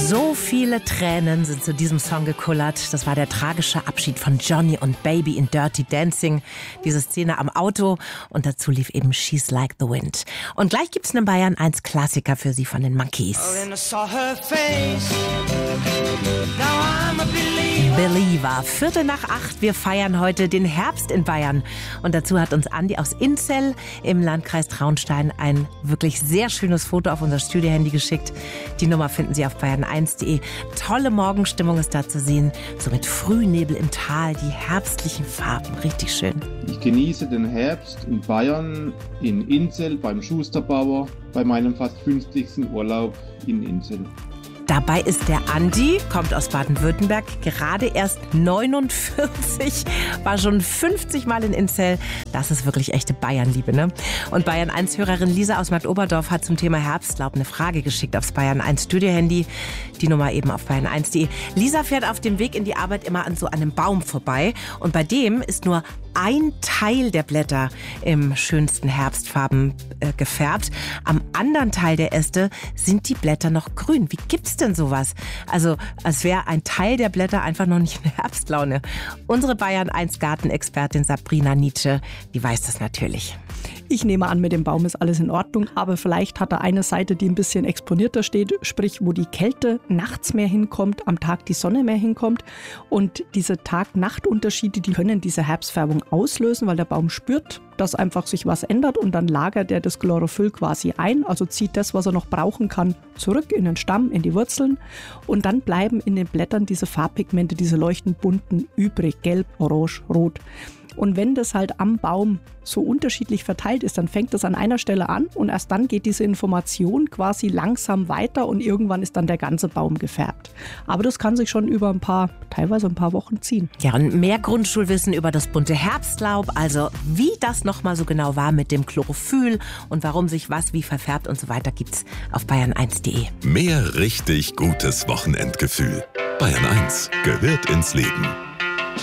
So viele Tränen sind zu diesem Song gekullert. Das war der tragische Abschied von Johnny und Baby in Dirty Dancing. Diese Szene am Auto und dazu lief eben She's Like the Wind. Und gleich gibt's einen Bayern 1 Klassiker für Sie von den Monkees. Believer, 7:45. Wir feiern heute den Herbst in Bayern. Und dazu hat uns Andi aus Inzell im Landkreis Traunstein ein wirklich sehr schönes Foto auf unser Studiohandy geschickt. Die Nummer finden Sie auf bayern1.de. Tolle Morgenstimmung ist da zu sehen. So mit Frühnebel im Tal, die herbstlichen Farben. Richtig schön. Ich genieße den Herbst in Bayern, in Inzell, beim Schusterbauer, bei meinem fast 50. Urlaub in Inzell. Dabei ist der Andi, kommt aus Baden-Württemberg, gerade erst 49, war schon 50 Mal in Inzell. Das ist wirklich echte Bayernliebe, ne? Und Bayern 1-Hörerin Lisa aus Marktoberdorf hat zum Thema Herbstlaub eine Frage geschickt aufs Bayern 1 Studio-Handy. Die Nummer eben auf bayern1.de. Lisa fährt auf dem Weg in die Arbeit immer an so einem Baum vorbei. Und bei dem ist nur ein Teil der Blätter im schönsten Herbstfarben gefärbt. Am anderen Teil der Äste sind die Blätter noch grün. Wie gibt's denn sowas? Also, als wäre ein Teil der Blätter einfach noch nicht in Herbstlaune. Unsere Bayern 1 Gartenexpertin Sabrina Nietzsche, die weiß das natürlich. Ich nehme an, mit dem Baum ist alles in Ordnung, aber vielleicht hat er eine Seite, die ein bisschen exponierter steht, sprich, wo die Kälte nachts mehr hinkommt, am Tag die Sonne mehr hinkommt. Und diese Tag-Nacht-Unterschiede, die können diese Herbstfärbung auslösen, weil der Baum spürt, dass einfach sich was ändert und dann lagert er das Chlorophyll quasi ein, also zieht das, was er noch brauchen kann, zurück in den Stamm, in die Wurzeln und dann bleiben in den Blättern diese Farbpigmente, diese leuchtend bunten übrig, gelb, orange, rot. Und wenn das halt am Baum so unterschiedlich verteilt ist, dann fängt das an einer Stelle an und erst dann geht diese Information quasi langsam weiter und irgendwann ist dann der ganze Baum gefärbt. Aber das kann sich schon über teilweise ein paar Wochen ziehen. Ja, und mehr Grundschulwissen über das bunte Herbstlaub, also wie das nochmal so genau war mit dem Chlorophyll und warum sich was wie verfärbt und so weiter, gibt's auf bayern1.de. Mehr richtig gutes Wochenendgefühl. Bayern 1 gehört ins Leben.